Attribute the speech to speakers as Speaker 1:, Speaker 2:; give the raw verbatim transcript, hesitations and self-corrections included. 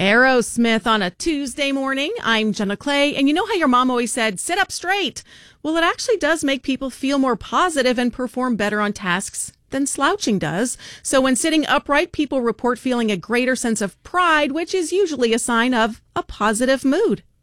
Speaker 1: Aerosmith on a Tuesday morning. I'm Jenna Clay, and you know how your mom always said, sit up straight? Well, it actually does make people feel more positive and perform better on tasks than slouching does. So when sitting upright, people report feeling a greater sense of pride, which is usually a sign of a positive mood.